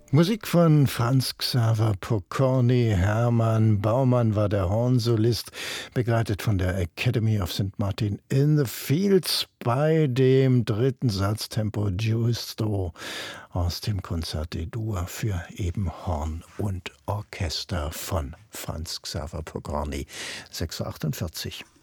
Musik von Franz Xaver Pokorny. Hermann Baumann war der Hornsolist, begleitet von der Academy of St. Martin in the Fields bei dem dritten Satz Tempo Giusto aus dem Konzert D-Dur für eben Horn und Orchester von Franz Xaver Pokorny. 6:48 Uhr.